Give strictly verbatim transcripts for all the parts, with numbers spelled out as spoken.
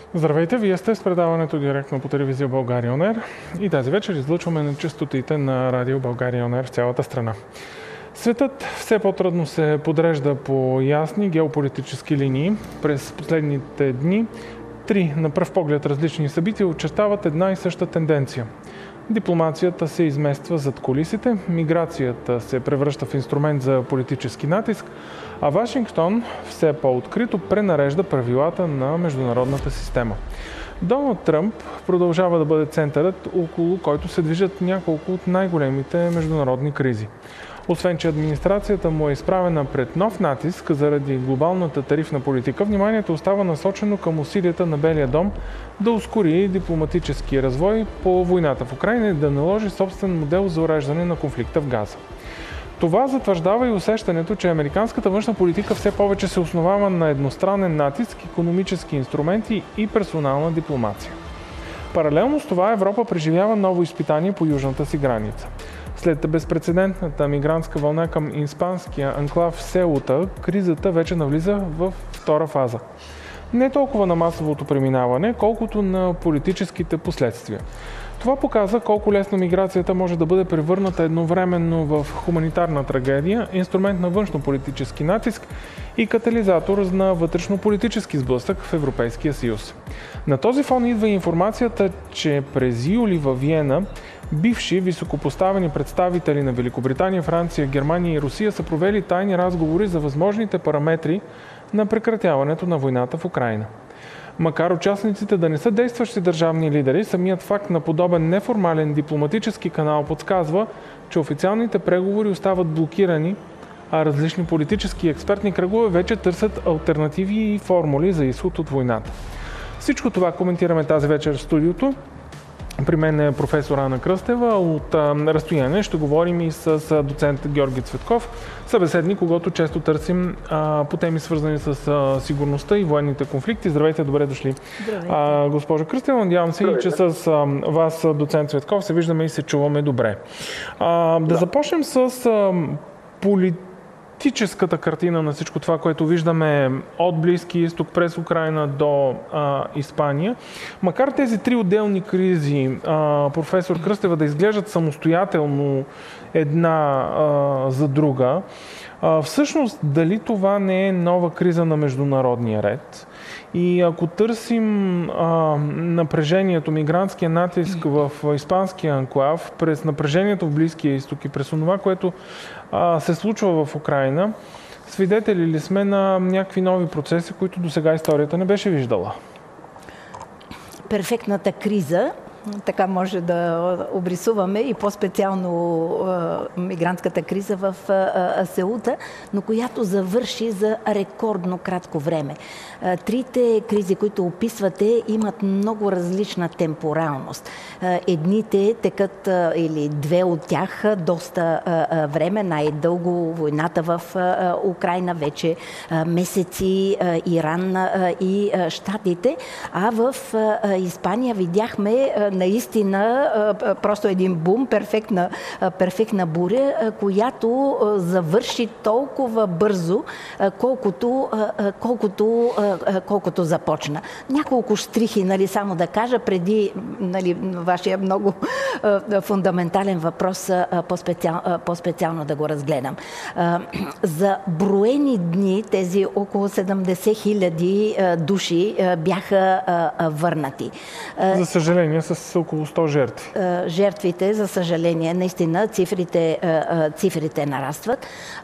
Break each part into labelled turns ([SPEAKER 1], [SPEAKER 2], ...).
[SPEAKER 1] Здравейте, вие сте с предаването директно по телевизия България Он Ер и тази вечер излъчваме на честотите на радио България Он Ер в цялата страна. Светът все по-трудно се подрежда по ясни геополитически линии. През последните дни три на пръв поглед различни събития очертават една и съща тенденция. Дипломацията се измества зад кулисите, миграцията се превръща в инструмент за политически натиск, а Вашингтон все по-открито пренарежда правилата на международната система. Доналд Тръмп продължава да бъде центърът, около който се движат няколко от най-големите международни кризи. Освен че администрацията му е изправена пред нов натиск заради глобалната тарифна политика, вниманието остава насочено към усилията на Белия дом да ускори дипломатически развой по войната в Украйна и да наложи собствен модел за уреждане на конфликта в Газа. Това затвърждава и усещането, че американската външна политика все повече се основава на едностранен натиск, икономически инструменти и персонална дипломация. Паралелно с това Европа преживява ново изпитание по южната си граница. След безпрецедентната мигрантска вълна към испанския анклав Сеута, кризата вече навлиза в втора фаза. Не толкова на масовото преминаване, колкото на политическите последствия. Това показва колко лесно миграцията може да бъде превърната едновременно в хуманитарна трагедия, инструмент на външно-политически натиск и катализатор на вътрешно-политически сблъсък в Европейския съюз. На този фон идва и информацията, че през юли във Виена бивши високопоставени представители на Великобритания, Франция, Германия и Русия са провели тайни разговори за възможните параметри на прекратяването на войната в Украйна. Макар участниците да не са действащи държавни лидери, самият факт на подобен неформален дипломатически канал подсказва, че официалните преговори остават блокирани, а различни политически и експертни кръгове вече търсят алтернативи и формули за изход от войната. Всичко това коментираме тази вечер в студиото. При мен е професор Ана Кръстева. От а, разстояние ще говорим и с а, доцент Георги Цветков, събеседник, когото често търсим а, по теми свързани с а, сигурността и военните конфликти. Здравейте, добре дошли.
[SPEAKER 2] Здравейте.
[SPEAKER 1] А, госпожо Кръстева, надявам се и че с а, вас, доцент Цветков, се виждаме и се чуваме добре. А, да, да започнем с а, политиката. Политическата картина на всичко това, което виждаме от Близки изток през Украйна до а, Испания. Макар тези три отделни кризи, а, професор Кръстева, да изглеждат самостоятелно една а, за друга, а, всъщност дали това не е нова криза на международния ред? И ако търсим а, напрежението, мигрантския натиск в испанския анклав, през напрежението в Близкия изток и през това, което а, се случва в Украйна, свидетели ли сме на някакви нови процеси, които досега историята не беше виждала?
[SPEAKER 2] Перфектната криза, така може да обрисуваме и по-специално а, мигрантската криза в а, Сеута, но която завърши за рекордно кратко време. А, трите кризи, които описвате, имат много различна темпоралност. А, едните текат, а, или две от тях, доста а, време, най-дълго войната в а, Украйна, вече а, месеци, а, Иран а, и а, Щатите, а в а, Испания видяхме а, наистина просто един бум, перфектна, перфектна буря, която завърши толкова бързо, колкото, колкото, колкото започна. Няколко штрихи, нали, само да кажа, преди, нали, вашия много фундаментален въпрос по-специално, по-специално да го разгледам. За броени дни тези около седемдесет хиляди души бяха върнати.
[SPEAKER 1] За съжаление, с около сто жертви.
[SPEAKER 2] Жертвите, за съжаление, наистина цифрите, цифрите нарастват.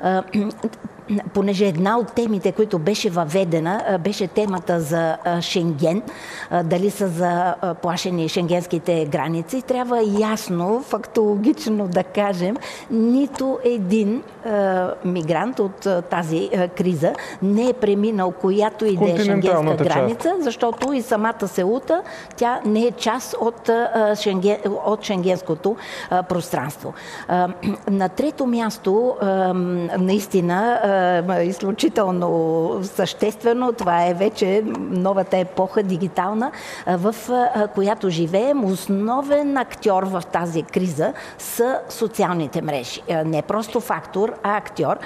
[SPEAKER 2] Понеже една от темите, които беше въведена, беше темата за Шенген, дали са заплашени шенгенските граници, трябва ясно, фактологично да кажем, нито един мигрант от тази криза не е преминал която и да е шенгенска граница, защото и самата Сеута, тя не е част от, шенген, от шенгенското пространство. На трето място, наистина, изключително съществено, това е вече новата епоха, дигитална, в която живеем. Основен актьор в тази криза са социалните мрежи. Не просто фактор, а актьор.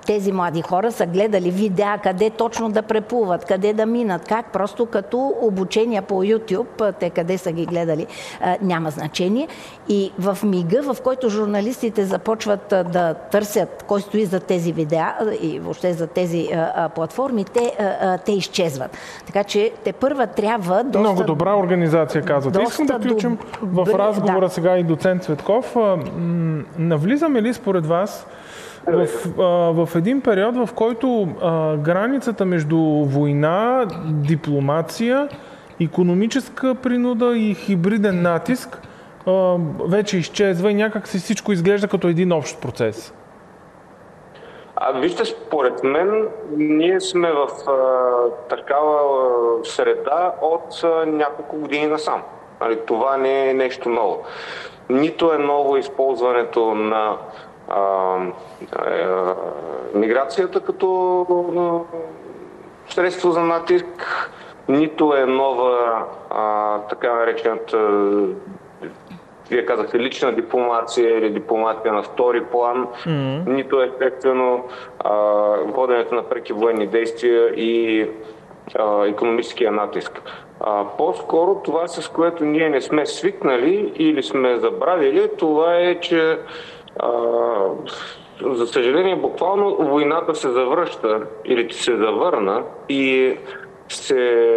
[SPEAKER 2] тези млади хора са гледали видеа къде точно да преплуват, къде да минат, как просто като обучения по YouTube, те къде са ги гледали, няма значение. И в мига, в който журналистите започват да търсят кой стои за тези видеа и въобще за тези платформи, те, те изчезват. Така че те първа трябва доста...
[SPEAKER 1] Много добра организация, казвате. Искам да включим в разговора да. сега и доцент Цветков. Навлизаме ли според вас в, в един период, в който а, границата между война, дипломация, икономическа принуда и хибриден натиск а, вече изчезва и някак си всичко изглежда като един общ процес?
[SPEAKER 3] А, вижте, според мен, ние сме в а, такава среда от а, няколко години насам. Нали, това не е нещо ново. Нито е ново използването на а, а, миграцията като а, средство за натиск, нито е нова а, така наречената, вие казахте, лична дипломация или дипломация на втори план, mm-hmm. нито естествено а, воденето на преки военни действия и а, икономическия натиск. А, по-скоро това, с което ние не сме свикнали или сме забравили, това е, че а, за съжаление буквално войната се завръща или се завърна и се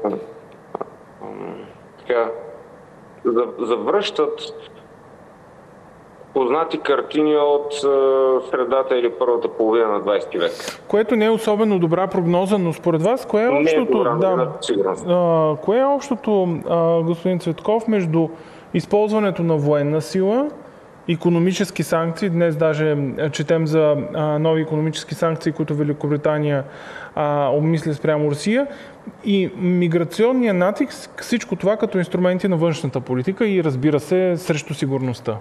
[SPEAKER 3] така, завръщат познати картини от средата или първата половина на двадесети век.
[SPEAKER 1] Което не е особено добра прогноза, но според вас, кое е общото,
[SPEAKER 3] не е добра,
[SPEAKER 1] да, а, кое е общото а, господин Цветков, между използването на военна сила, икономически санкции, днес даже четем за а, нови икономически санкции, които Великобритания а, обмисля спрямо Русия, и миграционния натиск, всичко това като инструменти на външната политика и, разбира се, срещу сигурността?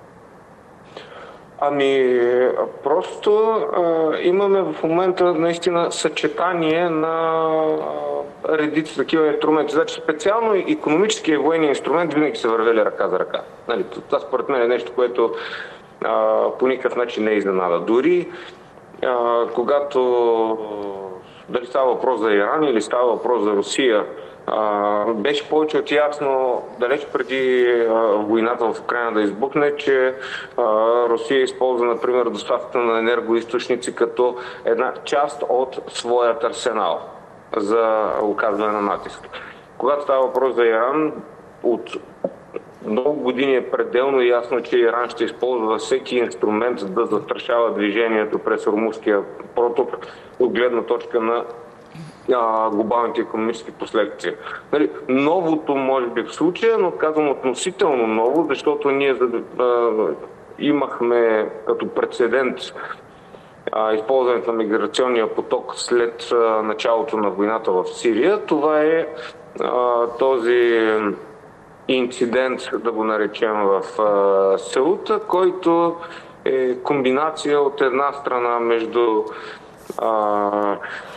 [SPEAKER 3] Ами, просто а, имаме в момента наистина съчетание на а, редици такива инструменти. Значи специално икономическия и военния инструмент винаги са вървели ръка за ръка. Нали, това според мен е нещо, което а, по никакъв начин не е изненада. Дори а, когато дали става въпрос за Иран или става въпрос за Русия, Uh, беше повече от ясно, далеч преди uh, войната в Украйна да избухне, че uh, Русия използва, например, доставката на енергоизточници като една част от своят арсенал за оказване на натиск. Когато става въпрос за Иран, от много години е пределно ясно, че Иран ще използва всеки инструмент да застрашава движението през Ормузския проток от гледна точка на глобалните икономически последствия. Нали, новото може би в случая, но казвам относително ново, защото ние а, имахме като прецедент а, използването на миграционния поток след а, началото на войната в Сирия. Това е а, този инцидент, да го наречем, в а, Сеута, който е комбинация от една страна между а,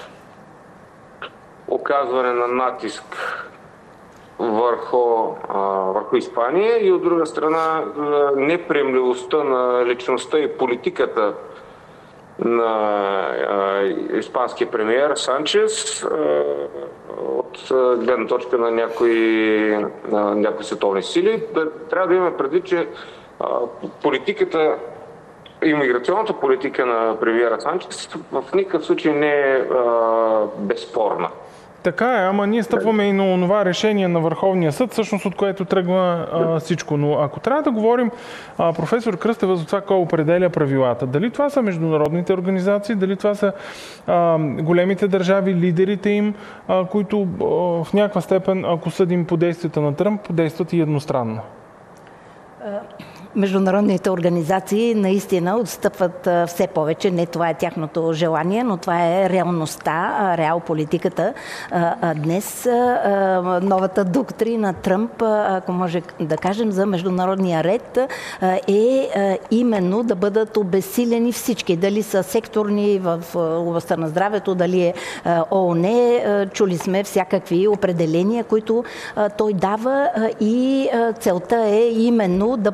[SPEAKER 3] оказване на натиск върху, а, върху Испания и от друга страна неприемливостта на личността и политиката на а, испанския премиер Санчес а, от гледна точка на някои, на някои световни сили. Трябва да имаме предвид, че а, политиката, имиграционната политика на премиера Санчес в никакъв случай не е а, безспорна.
[SPEAKER 1] Така е, ама ние стъпваме и на това решение на Върховния съд, всъщност от което тръгва а, всичко. Но ако трябва да говорим, а, професор Кръстева, за това кой определя правилата, дали това са международните организации, дали това са а, големите държави, лидерите им, а, които а, в някаква степен, ако съдим по действията на Тръмп, действат и едностранно?
[SPEAKER 2] Международните организации наистина отстъпват все повече. Не това е тяхното желание, но това е реалността, реал политиката. Днес новата доктрина Тръмп, ако може да кажем, за международния ред е именно да бъдат обезсилени всички. Дали са секторни в областта на здравето, дали е ООН. Чули сме всякакви определения, които той дава и целта е именно да бъдат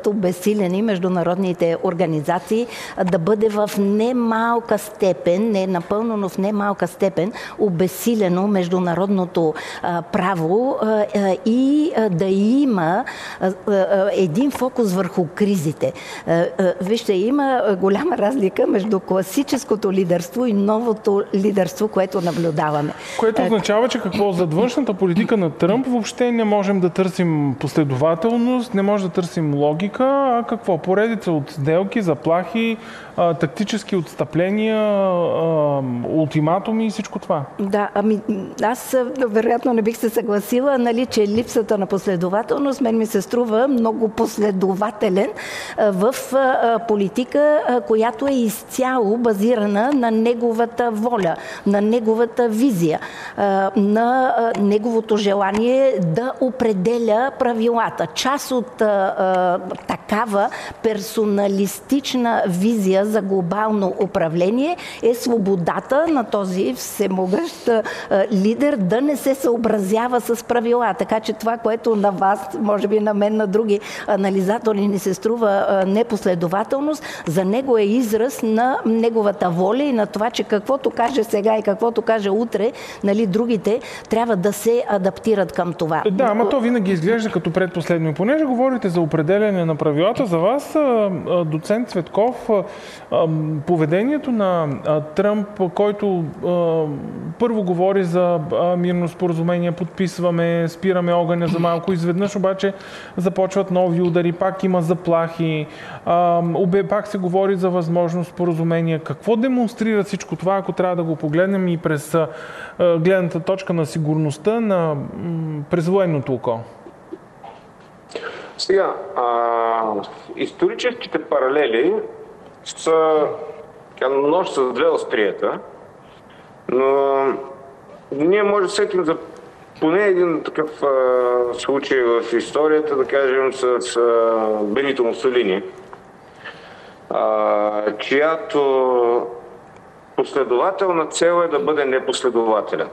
[SPEAKER 2] бъдат обезсилени международните организации, да бъде в немалка степен, не напълно, но в немалка степен обезсилено международното а, право а, а, и а, да има а, а, един фокус върху кризите. А, а, вижте, има голяма разлика между класическото лидерство и новото лидерство, което наблюдаваме.
[SPEAKER 1] Което означава, че какво зад външната политика на Тръмп въобще не можем да търсим последователност, не може да търсим логика, а какво? Поредица от сделки, заплахи, а, тактически отстъпления, а, ултиматуми и всичко това.
[SPEAKER 2] Да, ами аз вероятно не бих се съгласила, нали, че липсата на последователност мен ми се струва много последователен а, в а, политика, а, която е изцяло базирана на неговата воля, на неговата визия, а, на а, неговото желание да определя правилата. Част от а, а, такава персоналистична визия за глобално управление е свободата на този всемогъщ а, лидер да не се съобразява с правила. Така че това, което на вас, може би на мен, на други анализатори ни се струва а, непоследователност, за него е израз на неговата воля и на това, че каквото каже сега и каквото каже утре, нали, другите трябва да се адаптират към това.
[SPEAKER 1] Да, ама то винаги изглежда като предпоследно. Понеже говорите за определяне на правилата, за вас, доцент Цветков, поведението на Тръмп, който първо говори за мирно споразумение, подписваме, спираме огъня за малко, изведнъж обаче започват нови удари, пак има заплахи, пак се говори за възможно споразумение. Какво демонстрира всичко това, ако трябва да го погледнем и през гледната точка на сигурността на през военното око?
[SPEAKER 3] Сега, а, историческите паралели са нож с две острията, но ние може да сетим за поне един такъв а, случай в историята, да кажем, с а, Бенито Мусолини, а, чиято последователна цел е да бъде непоследователен.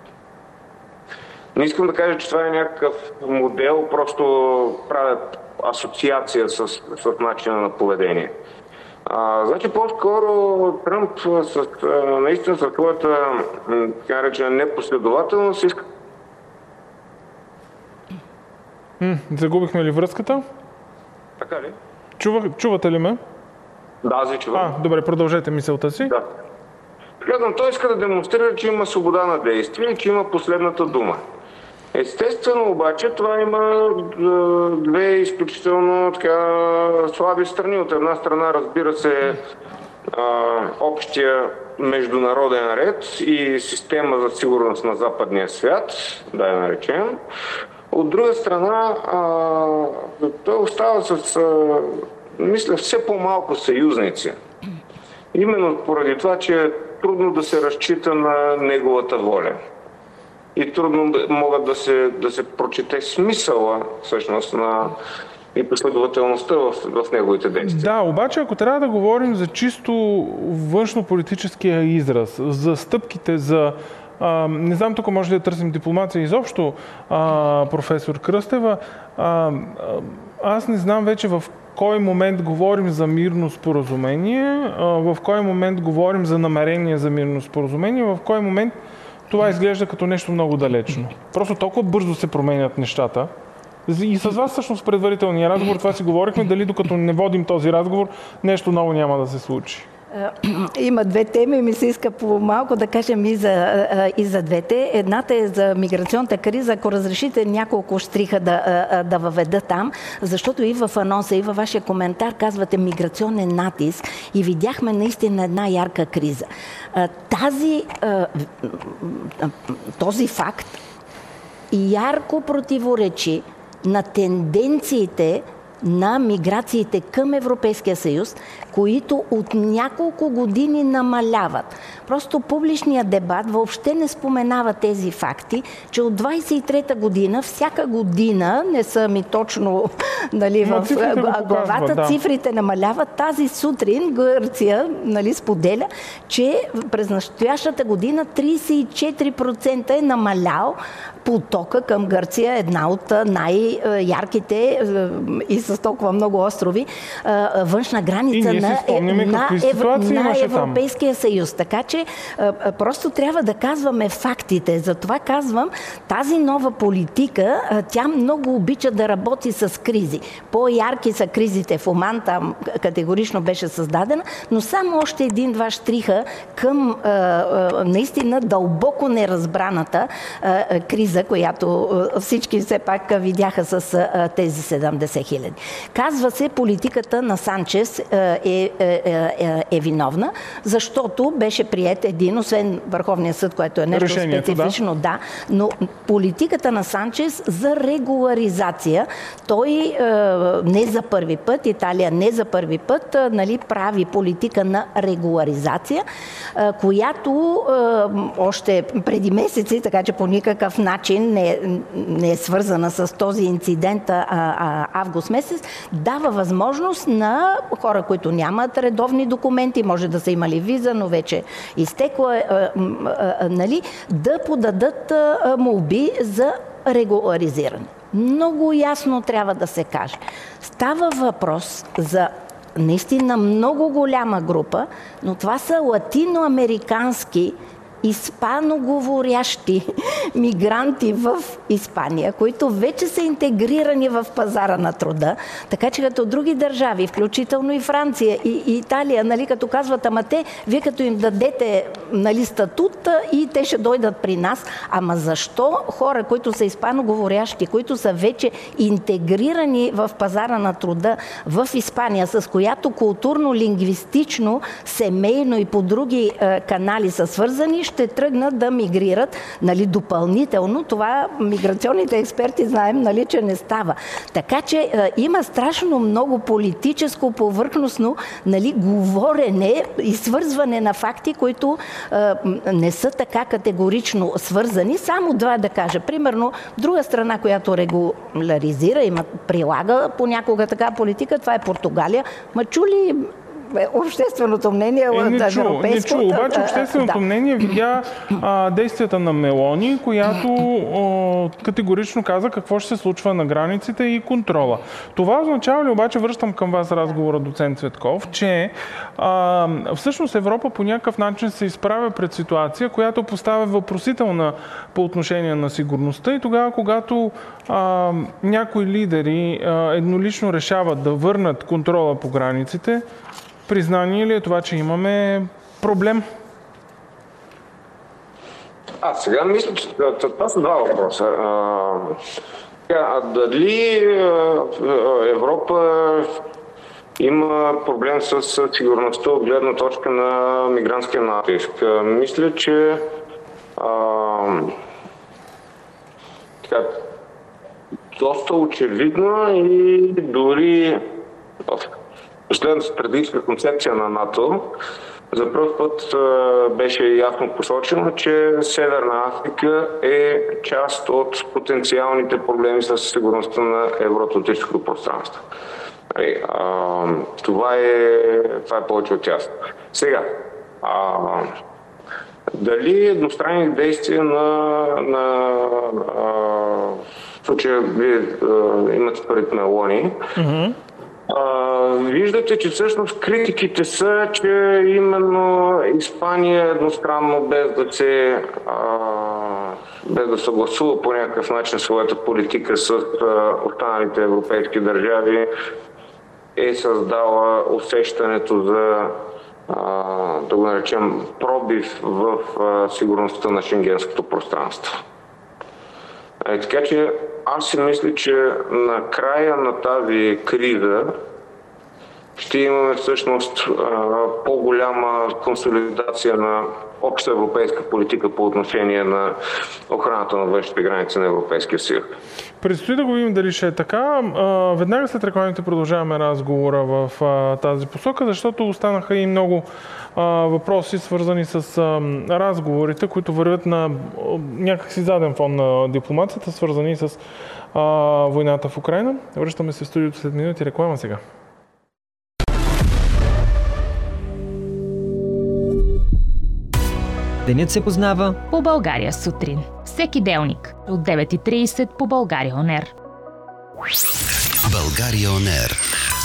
[SPEAKER 3] Не искам да кажа, че това е някакъв модел, просто правя асоциация с, с начина на поведение. А, значи по-скоро Тръмп с, а, наистина с своята така наречена непоследователност иска...
[SPEAKER 1] М, загубихме ли връзката?
[SPEAKER 3] Така ли?
[SPEAKER 1] Чува, чувате ли ме?
[SPEAKER 3] Да, аз ви чувам.
[SPEAKER 1] А, добре, продължете мисълта си.
[SPEAKER 3] Да. Гледам, той иска да демонстрира, че има свобода на действие и че има последната дума. Естествено обаче това има две изключително така слаби страни. От една страна, разбира се, общия международен ред и система за сигурност на западния свят, да я наречем. От друга страна, той остава с, мисля, все по-малко съюзници. Именно поради това, че е трудно да се разчита на неговата воля. И трудно могат да се, да се прочете смисъла, всъщност, на и последователността в, в неговите действия.
[SPEAKER 1] Да, обаче ако трябва да говорим за чисто външно-политическия израз, за стъпките, за... А, не знам, тук може да търсим дипломация изобщо, а, професор Кръстева. А, аз не знам вече в кой момент говорим за мирно споразумение, в кой момент говорим за намерение за мирно споразумение, в кой момент това изглежда като нещо много далечно. Просто толкова бързо се променят нещата. И с вас всъщност предварителния разговор, това си говорихме, дали докато не водим този разговор, нещо ново няма да се случи.
[SPEAKER 2] Има две теми, ми се иска по-малко да кажем и за, и за двете. Едната е за миграционната криза, ако разрешите няколко щриха да, да въведа там, защото и в анонса, и във вашия коментар казвате миграционен натиск и видяхме наистина една ярка криза. Тази, този факт ярко противоречи на тенденциите на миграциите към Европейския съюз, които от няколко години намаляват. Просто публичният дебат въобще не споменава тези факти, че от двайсет и трета година, всяка година, не са ми точно нали, в главата, да. Цифрите намаляват. Тази сутрин Гърция нали, споделя, че през настоящата година трийсет и четири процента е намалял потока към Гърция, една от най-ярките и с с толкова много острови, външна граница на, на, Евро, на Европейския съюз. Така че просто трябва да казваме фактите. Затова казвам, тази нова политика, тя много обича да работи с кризи. По-ярки са кризите в Оман, там категорично беше създадена, но само още един-два штриха към наистина дълбоко неразбраната криза, която всички все пак видяха с тези седемдесет хиляди. Казва се, политиката на Санчес е, е, е, е виновна, защото беше приет един, освен Върховния съд, което е нещо Решението, специфично, да. да, но политиката на Санчес за регуларизация, той е, не за първи път, Италия не за първи път, е, нали, прави политика на регуларизация, е, която е, още преди месеци, така че по никакъв начин не, не е свързана с този инцидент а, а, август месец, дава възможност на хора, които нямат редовни документи, може да са имали виза, но вече изтекла, а, а, а, нали, да подадат а, молби за регуларизиране. Много ясно трябва да се каже. Става въпрос за наистина много голяма група, но това са латиноамерикански испаноговорящи мигранти в Испания, които вече са интегрирани в пазара на труда, така че като други държави, включително и Франция и, и Италия, нали, като казват, ама те, вие като им дадете, нали, статут и те ще дойдат при нас, ама защо хора, които са испаноговорящи, които са вече интегрирани в пазара на труда в Испания, с която културно-лингвистично, семейно и по други е, канали са свързани, ще тръгнат да мигрират, нали, допълнително. Това миграционните експерти знаем, нали, че не става. Така че е, има страшно много политическо, повърхностно, нали, говорене и свързване на факти, които е, не са така категорично свързани. Само два да кажа. Примерно, друга страна, която регуларизира, има, прилага понякога така политика, това е Португалия. Ма чули общественото мнение,
[SPEAKER 1] е, не
[SPEAKER 2] даже
[SPEAKER 1] чу,
[SPEAKER 2] европейско.
[SPEAKER 1] Не чу, обаче общественото
[SPEAKER 2] да.
[SPEAKER 1] мнение видя а, действията на Мелони, която о, категорично каза какво ще се случва на границите и контрола. Това означава ли, обаче, връщам към вас разговора, доцент Цветков, че а, всъщност Европа по някакъв начин се изправя пред ситуация, която поставя въпросителна по отношение на сигурността, и тогава, когато а, някои лидери а, еднолично решават да върнат контрола по границите, признание ли е това, че имаме проблем?
[SPEAKER 3] А, сега мисля, че това са два въпроса. А, дали Европа има проблем с сигурността от гледна точка на мигрантския натиск? Мисля, че а, така, доста очевидно и дори последната стратегическа концепция на НАТО за първ път а, беше ясно посочено, че Северна Африка е част от потенциалните проблеми с сигурността на евроатлантическото пространство. Е, а, това, е, това е повече от ясно. Сега, а, дали едностранни действия на, на а, в случая вие имате пред Мелони, mm-hmm. Uh, виждате, че всъщност критиките са, че именно Испания едностранно, без да се uh, без да съгласува по някакъв начин своята политика с uh, останалите европейски държави, е създала усещането за, uh, да го наречем, пробив в uh, сигурността на шенгенското пространство. Е, така че аз си мисля, че на края на тази криза ще имаме всъщност по-голяма консолидация на обща европейска политика по отношение на охраната на външните граници на Европейския съюз.
[SPEAKER 1] Предстои да го видим дали ще е така. Веднага след рекламите продължаваме разговора в тази посока, защото останаха и много въпроси, свързани с разговорите, които вървят на някакси заден фон на дипломацията, свързани с войната в Украйна. Връщаме се в студиото след минути. Реклама сега.
[SPEAKER 4] Денят се познава
[SPEAKER 5] по България сутрин. Всеки делник от девет и трийсет по България ОНЕР.
[SPEAKER 4] България он ер.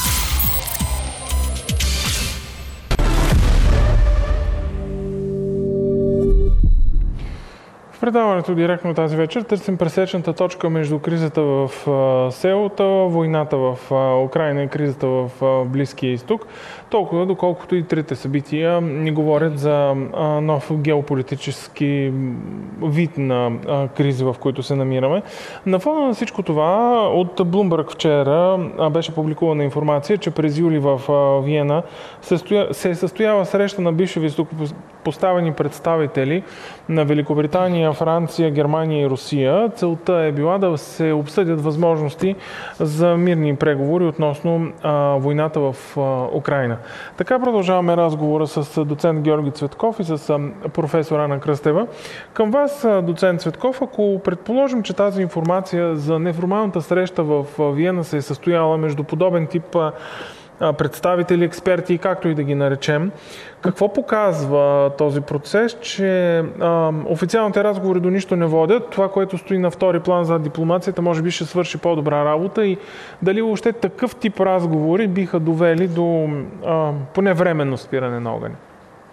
[SPEAKER 1] В предаването директно тази вечер търсим пресечната точка между кризата в селото, войната в Украйна и кризата в Близкия изток, толкова доколкото и трите събития ни говорят за нов геополитически вид на кризи, в които се намираме. На фона на всичко това от Bloomberg вчера беше публикувана информация, че през юли в Виена се е състояла среща на бивши високопоставени представители на Великобритания, Франция, Германия и Русия. Целта е била да се обсъдят възможности за мирни преговори относно а, войната в а, Украйна. Така продължаваме разговора с доцент Георги Цветков и с а, професор Ана Кръстева. Към вас, а, доцент Цветков, ако предположим, че тази информация за неформалната среща в а, Виена се е състояла между подобен тип а, представители, експерти, както и да ги наречем. Какво показва този процес, че а, официалните разговори до нищо не водят, това, което стои на втори план за дипломацията, може би ще свърши по-добра работа и дали въобще такъв тип разговори биха довели до а, поне временно спиране на огъня?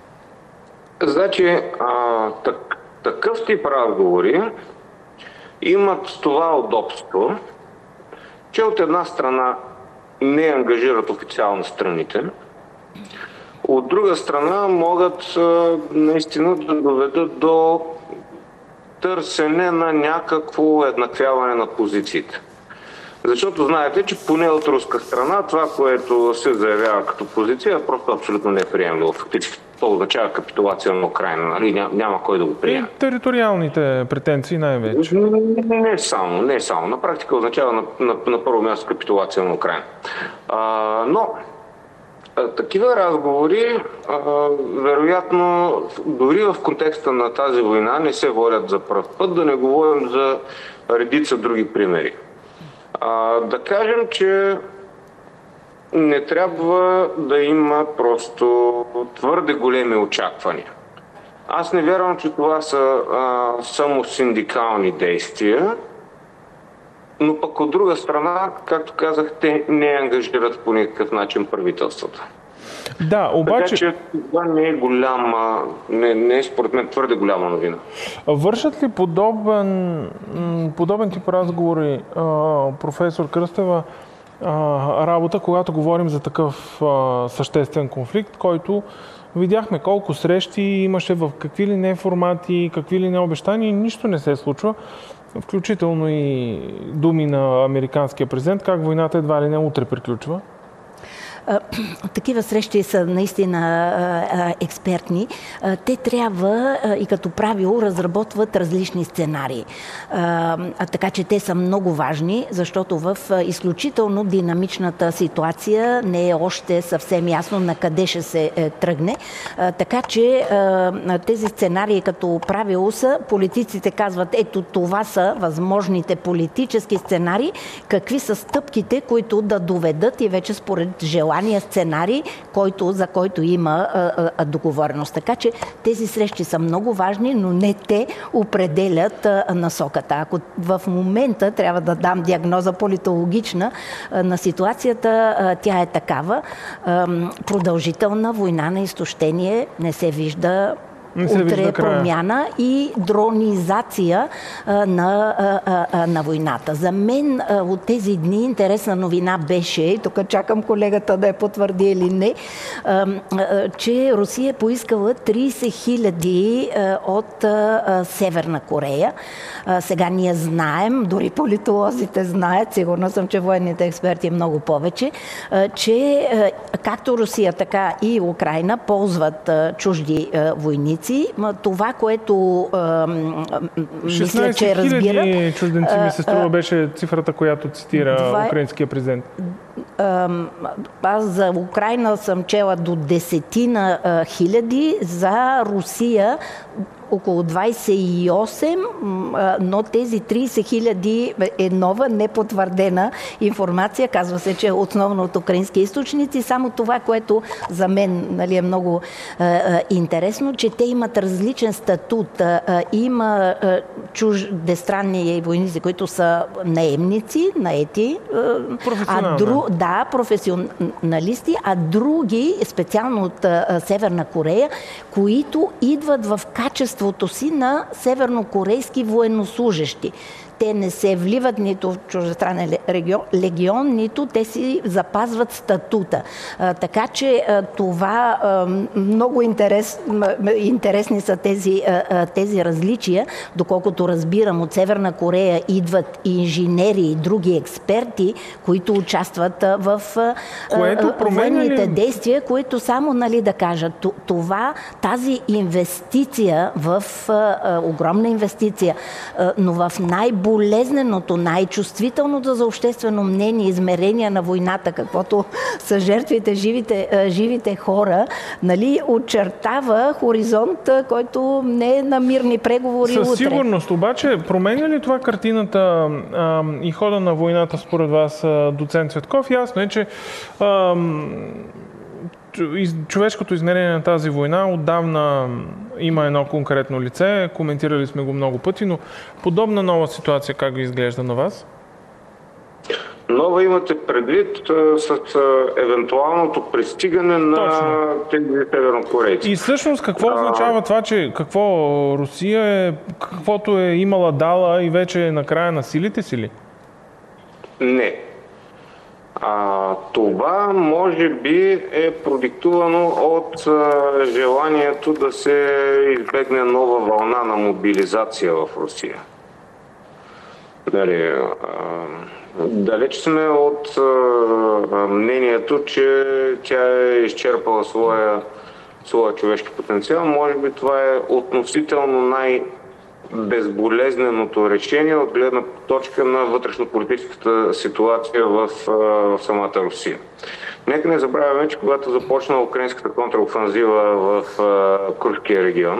[SPEAKER 3] Значи, а, так, такъв тип разговори имат това удобство, че от една страна не ангажират официално страните. От друга страна могат наистина да доведат до търсене на някакво еднаквяване на позициите. Защото знаете, че поне от руска страна това, което се заявява като позиция, е просто абсолютно неприемливо. Фактически това означава капитулация на Украйна, нали? Няма, няма кой да го приеме.
[SPEAKER 1] И териториалните претенции най-вече.
[SPEAKER 3] Не, не само, не само. На практика означава на, на, на първо място капитулация на Украйна. А, но а, такива разговори, а, вероятно, дори в контекста на тази война не се водят за пръв път, да не говорим за редица други примери. А, да кажем, че не трябва да има просто твърде големи очаквания. Аз не вярвам, че това са а, само синдикални действия, но пък от друга страна, както казах, те не ангажират по никакъв начин правителството.
[SPEAKER 1] Да, обаче...
[SPEAKER 3] Така че това не е голяма, не, не е според мен твърде голяма новина.
[SPEAKER 1] Вършат ли подобен, подобен тип разговори, професор Кръстева, работа, когато говорим за такъв съществен конфликт, който видяхме колко срещи имаше в какви ли не формати, какви ли не обещания и нищо не се случва, включително и думи на американския президент, как войната едва ли не утре приключва?
[SPEAKER 2] Такива срещи са наистина експертни. Те трябва и като правило разработват различни сценарии. Така че те са много важни, защото в изключително динамичната ситуация не е още съвсем ясно на къде ще се тръгне. Така че тези сценарии като правило са, политиците казват, ето това са възможните политически сценарии, какви са стъпките, които да доведат и вече според желание сценарий, който, за който има а, а, договорност. Така че тези срещи са много важни, но не те определят а, насоката. Ако в момента трябва да дам диагноза политологична а, на ситуацията, а, тя е такава. А, продължителна война на изтощение не се вижда. Утре промяна и дронизация а, на, а, а, на войната. За мен а, от тези дни интересна новина беше, и тук чакам колегата да я потвърди или не, а, а, че Русия е поискала трийсет хиляди от а, Северна Корея. А, сега ние знаем, дори политолозите знаят, сигурно съм, че военните експерти много повече, а, че а, както Русия, така и Украйна ползват а, чужди а, войници. Това, което а, мисля, че разбира...
[SPEAKER 1] шестнайсет хиляди чужденци ми се струва беше цифрата, която цитира това... украинския президент.
[SPEAKER 2] Аз за Украйна съм чела до десетина хиляди, за Русия около двадесет и осем, но тези тридесет хиляди е нова, непотвърдена информация. Казва се, че е основно от украински източници. Само това, което за мен, нали, е много е, е, интересно, че те имат различен статут. Е, е, има е, чуждестранни войници, които са наемници, наети, е, а дру, да, професионалисти, а други, специално от е, Северна Корея, които идват в качеството си на севернокорейски военнослужещи. Те не се вливат нито в чуждестранен легион, нито те си запазват статута. А, така че а, това а, много интерес, интересни са тези, а, тези различия. Доколкото разбирам, от Северна Корея идват и инженери и други експерти, които участват а, в а, военните ли... действия, които само, нали, да кажат, това, тази инвестиция в а, огромна инвестиция, а, но в най болезненото, най-чувствителното за обществено мнение измерение на войната, каквото са жертвите, живите, живите хора, нали, очертава хоризонт, който не е на мирни преговори
[SPEAKER 1] утре.
[SPEAKER 2] Със
[SPEAKER 1] сигурност, обаче, променя ли това картината а, и хода на войната според вас, доцент Цветков? Ясно е, че а, човешкото измерение на тази война отдавна има едно конкретно лице, коментирали сме го много пъти, но подобна нова ситуация как ви изглежда на вас?
[SPEAKER 3] Нова имате предвид с евентуалното пристигане на тези севернокорейци.
[SPEAKER 1] И всъщност какво означава това, че какво Русия е, каквото е имала дала и вече е на края на силите си ли?
[SPEAKER 3] Не. А, това може би е продиктувано от а, желанието да се избегне нова вълна на мобилизация в Русия. Дали, а, далеч сме от а, мнението, че тя е изчерпала своя, своя човешки потенциал. Може би това е относително най- безболезненото решение от гледна точка на вътрешно-политическата ситуация в, в самата Русия. Нека не забравяме, че когато започна украинската контраофанзива в Курския регион,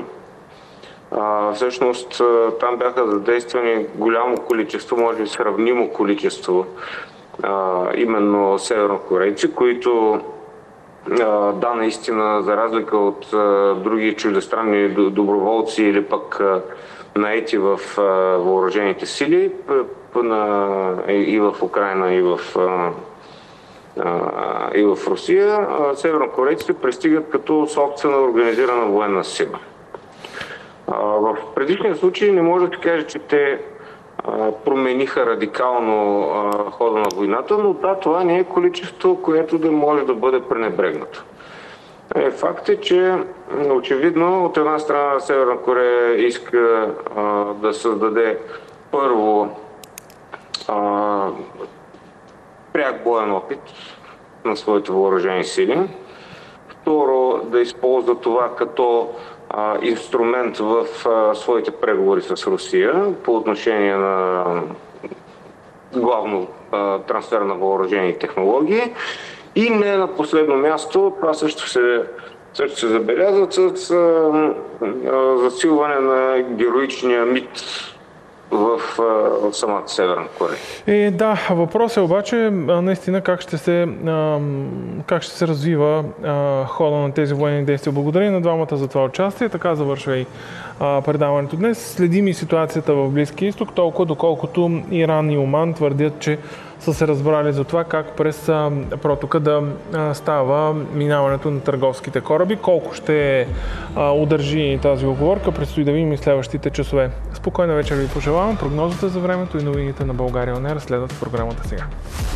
[SPEAKER 3] а, всъщност там бяха задействани голямо количество, може би сравнимо количество, а, именно севернокорейци, които а, да, наистина, за разлика от а, други чуждестранни доброволци или пък а, наети в а, въоръжените сили на, и в Украйна, и в, а, а, и в Русия, а, севернокорейците пристигат като собствена организирана военна сила. А, в предишния случай не може да се каже, че те а, промениха радикално а, хода на войната, но да, това не е количество, което да може да бъде пренебрегнато. Е, факт е, че очевидно от една страна Северна Корея иска а, да създаде първо а, пряк боен опит на своите въоръжени сили, второ да използва това като а, инструмент в а, своите преговори с Русия по отношение на главно а, трансфер на въоръжени технологии. И не на последно място, това също се, също се забелязва с а, а, засилване на героичния мит в, а, в самата Северна Корея.
[SPEAKER 1] Е, да, въпросът е обаче наистина как ще се, а, как ще се развива а, хода на тези военни действия. Благодаря на двамата за това участие. Така завършва и а, предаването днес. Следим и ситуацията в Близкия изток, толкова доколкото Иран и Оман твърдят, че са се разбрали за това как през а, протока да а, става минаването на търговските кораби. Колко ще а, удържи тази оговорка, предстои да видим и следващите часове. Спокойна вечер ви пожелавам. Прогнозата за времето и новините на България ОН следват в програмата сега.